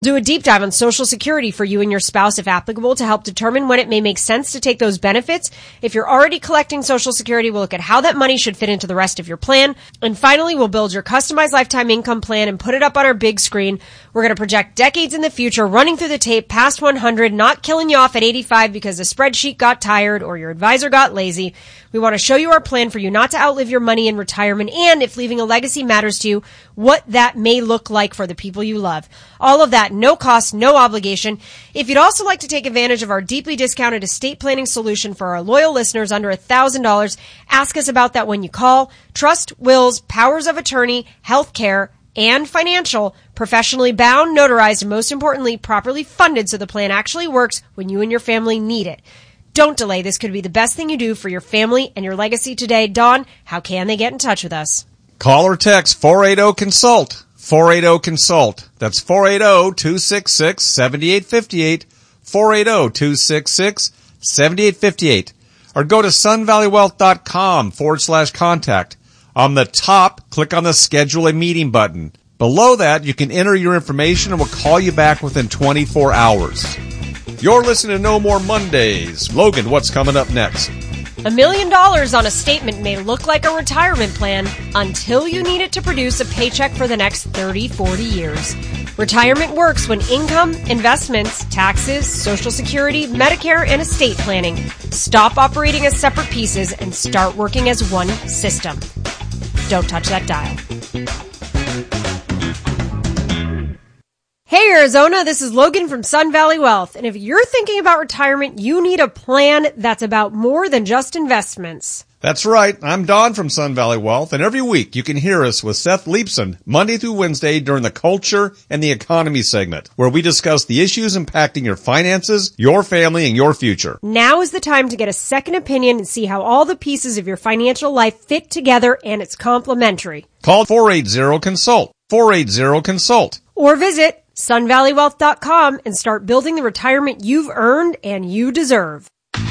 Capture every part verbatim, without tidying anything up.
Do a deep dive on Social Security for you and your spouse, if applicable, to help determine when it may make sense to take those benefits. If you're already collecting Social Security, we'll look at how that money should fit into the rest of your plan. And finally, we'll build your customized lifetime income plan and put it up on our big screen. We're going to project decades in the future, running through the tape past one hundred, not killing you off at eighty-five because the spreadsheet got tired or your advisor got lazy. We want to show you our plan for you not to outlive your money in retirement, and if leaving a legacy matters to you, what that may look like for the people you love. All of that, no cost, no obligation. If you'd also like to take advantage of our deeply discounted estate planning solution for our loyal listeners under one thousand dollars, ask us about that when you call. Trust, wills, powers of attorney, health care, and financial, professionally bound, notarized, and most importantly, properly funded so the plan actually works when you and your family need it. Don't delay. This could be the best thing you do for your family and your legacy today. Dawn, how can they get in touch with us? Call or text four eight zero consult. four eight zero consult. That's four eight zero, two six six, seven eight five eight. four eight zero, two six six, seven eight five eight. Or go to sunvalleywealth.com forward slash contact. On the top, click on the schedule a meeting button. Below that, you can enter your information and we'll call you back within twenty-four hours. You're listening to No More Mondays. Logan, what's coming up next? A million dollars on a statement may look like a retirement plan until you need it to produce a paycheck for the next thirty, forty years. Retirement works when income, investments, taxes, Social Security, Medicare, and estate planning stop operating as separate pieces and start working as one system. Don't touch that dial. Hey Arizona, this is Logan from Sun Valley Wealth, and if you're thinking about retirement, you need a plan that's about more than just investments. That's right. I'm Don from Sun Valley Wealth, and every week you can hear us with Seth Leibson, Monday through Wednesday during the Culture and the Economy segment, where we discuss the issues impacting your finances, your family, and your future. Now is the time to get a second opinion and see how all the pieces of your financial life fit together, and it's complimentary. Call four eight zero consult. four eight zero consult. Or visit sun valley wealth dot com and start building the retirement you've earned and you deserve.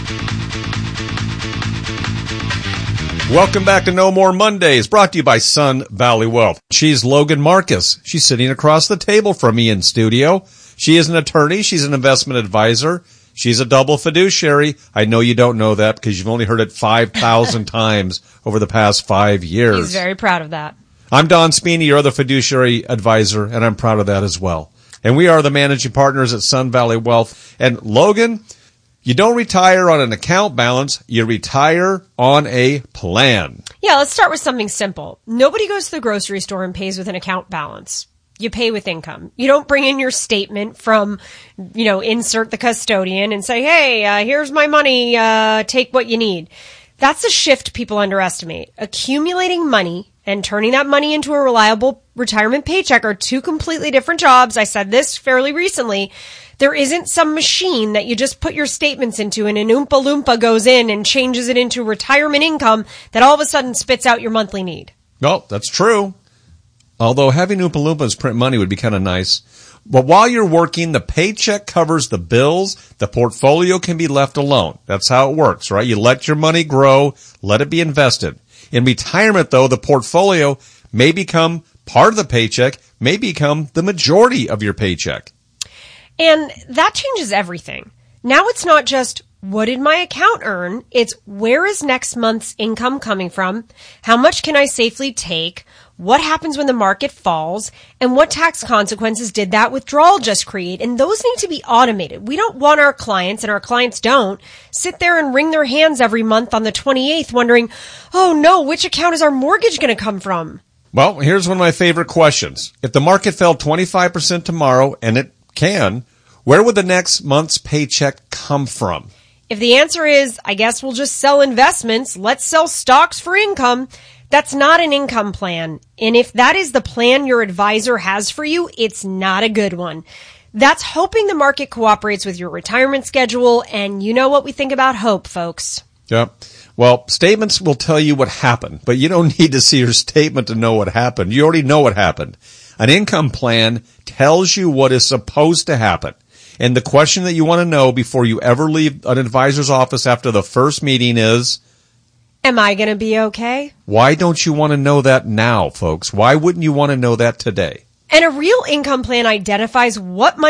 Welcome back to No More Mondays, brought to you by Sun Valley Wealth. She's Logan Marcus. She's sitting across the table from me in studio. She is an attorney. She's an investment advisor. She's a double fiduciary. I know you don't know that because you've only heard it five thousand times over the past five years. He's very proud of that. I'm Don Spini, your other fiduciary advisor, and I'm proud of that as well. And we are the managing partners at Sun Valley Wealth. And Logan, you don't retire on an account balance, you retire on a plan. Yeah, let's start with something simple. Nobody goes to the grocery store and pays with an account balance. You pay with income. You don't bring in your statement from, you know, insert the custodian and say, hey, uh, here's my money, uh, take what you need. That's a shift people underestimate. Accumulating money and turning that money into a reliable retirement paycheck are two completely different jobs. I said this fairly recently. There isn't some machine that you just put your statements into and an Oompa Loompa goes in and changes it into retirement income that all of a sudden spits out your monthly need. Well, that's true. Although having Oompa Loompas print money would be kind of nice. But while you're working, the paycheck covers the bills. The portfolio can be left alone. That's how it works, right? You let your money grow, let it be invested. In retirement, though, the portfolio may become part of the paycheck, may become the majority of your paycheck. And that changes everything. Now it's not just, what did my account earn? It's, where is next month's income coming from? How much can I safely take? What happens when the market falls? And what tax consequences did that withdrawal just create? And those need to be automated. We don't want our clients, and our clients don't, sit there and wring their hands every month on the twenty-eighth wondering, oh no, which account is our mortgage going to come from? Well, here's one of my favorite questions. If the market fell twenty-five percent tomorrow, and it can, where would the next month's paycheck come from? If the answer is, I guess we'll just sell investments, let's sell stocks for income, that's not an income plan. And if that is the plan your advisor has for you, it's not a good one. That's hoping the market cooperates with your retirement schedule. And you know what we think about hope, folks. Yep. Well, statements will tell you what happened, but you don't need to see your statement to know what happened. You already know what happened. An income plan tells you what is supposed to happen. And the question that you want to know before you ever leave an advisor's office after the first meeting is, am I going to be okay? Why don't you want to know that now, folks? Why wouldn't you want to know that today? And a real income plan identifies what money